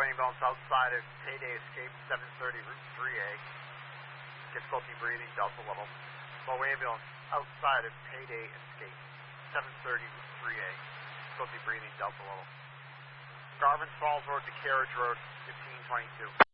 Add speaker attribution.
Speaker 1: ambulance outside of Payday Escape, 730 Route 3A. Difficulty breathing, Delta level. Low ambulance outside of Payday Escape, 730 Route 3A. Difficulty breathing, Delta level. Garvin's Falls Road to Carriage Road, 1522.